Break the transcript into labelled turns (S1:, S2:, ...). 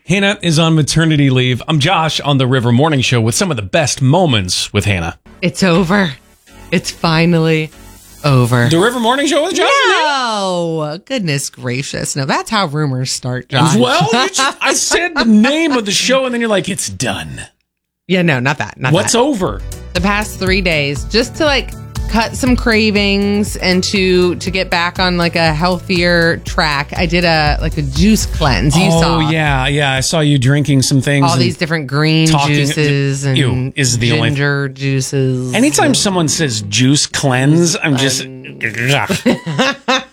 S1: Hannah is on maternity leave. I'm Josh on the River Morning Show with some of the best moments with Hannah.
S2: It's over. It's finally over.
S1: The River Morning Show with Josh?
S2: No! Goodness gracious. No, that's how rumors start, Josh.
S1: Well, I said the name of the show, and then you're like, it's done.
S2: Yeah, no, not that.
S1: What's over?
S2: The past 3 days, just to cut some cravings and to get back on a healthier track. I did a juice cleanse. You saw.
S1: Oh, yeah. I saw you drinking some things.
S2: All these different green juices and
S1: is the
S2: ginger juices.
S1: Anytime someone says juice cleanse, I'm just...